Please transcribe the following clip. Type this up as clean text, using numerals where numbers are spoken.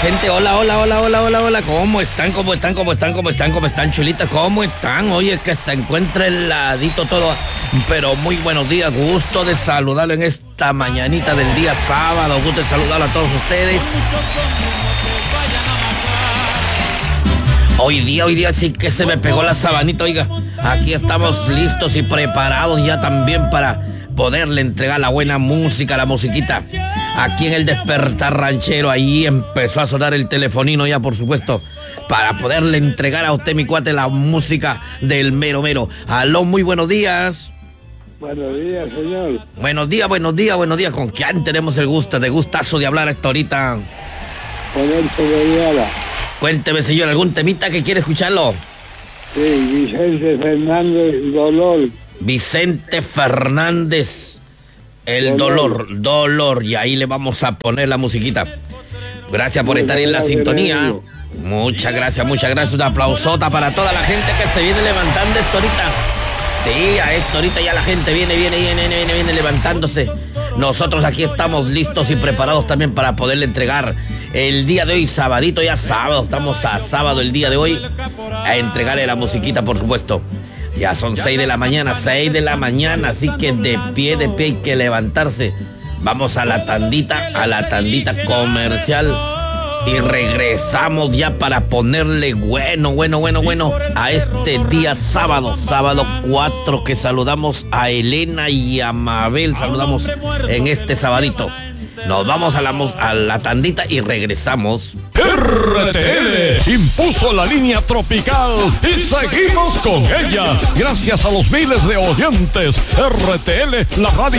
gente. Hola, hola, hola, hola, hola, hola. ¿Cómo están? ¿Cómo están? ¿Cómo están? ¿Cómo están? ¿Cómo están, chulitas? ¿Cómo están? Oye, que se encuentre heladito todo. Pero muy buenos días. Gusto de saludarlo en esta mañanita del día sábado. Gusto de saludarlo a todos ustedes. Hoy día sí que se me pegó la sabanita, oiga. Aquí estamos listos y preparados ya también para poderle entregar la buena música, la musiquita. Aquí en el Despertar Ranchero, ahí empezó a sonar el telefonino ya, por supuesto, para poderle entregar a usted, mi cuate, la música del mero mero. Aló, muy buenos días. Buenos días, señor. Buenos días, buenos días, buenos días. ¿Con quién tenemos el gustazo de hablar hasta ahorita? Con el Federal. Cuénteme, señor, ¿algún temita que quiere escucharlo? Sí, Vicente Fernández, Dolor. Vicente Fernández, el dolor. Y ahí le vamos a poner la musiquita. Gracias por estar en la sintonía. Muchas gracias. Un aplausota para toda la gente que se viene levantando esta horita. Sí, a esta horita ya la gente viene levantándose. Nosotros aquí estamos listos y preparados también para poderle entregar el día de hoy, sabadito, ya sábado. Estamos a sábado el día de hoy, a entregarle la musiquita, por supuesto. Ya son 6 de la mañana, así que de pie hay que levantarse. Vamos a la tandita comercial y regresamos ya para ponerle bueno a este día sábado 4, que saludamos a Elena y a Mabel, saludamos en este sabadito. Nos vamos a la tandita y regresamos. RTL impuso la línea tropical y seguimos con ella. Gracias a los miles de oyentes. RTL, la radio